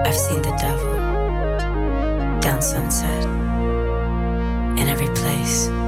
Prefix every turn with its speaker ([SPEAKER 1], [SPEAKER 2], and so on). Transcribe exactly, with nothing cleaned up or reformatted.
[SPEAKER 1] I've seen the devil down Sunset in every place.